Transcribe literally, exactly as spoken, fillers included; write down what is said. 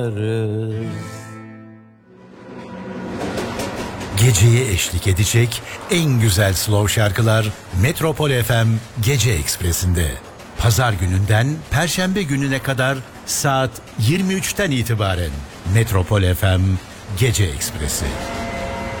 Geceye eşlik edecek en güzel slow şarkılar Metropol F M Gece Ekspresi'nde. Pazar gününden Perşembe gününe kadar saat yirmi üçten itibaren Metropol F M Gece Ekspresi.